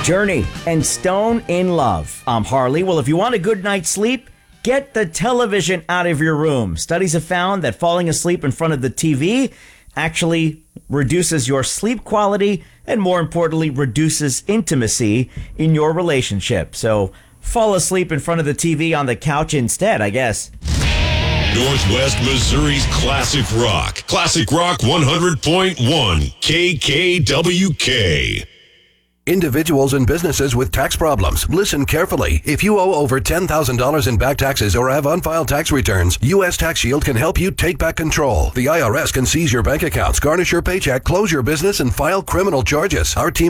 Journey and Stone in Love. I'm Harley. Well, if you want a good night's sleep, get the television out of your room. Studies have found that falling asleep in front of the TV actually reduces your sleep quality and, more importantly, reduces intimacy in your relationship. So fall asleep in front of the TV on the couch instead, I guess. Northwest Missouri's Classic Rock. Classic Rock 100.1 KKWK. Individuals and businesses with tax problems. Listen carefully. If you owe over $10,000 in back taxes or have unfiled tax returns, U.S. Tax Shield can help you take back control. The IRS can seize your bank accounts, garnish your paycheck, close your business, and file criminal charges. Our team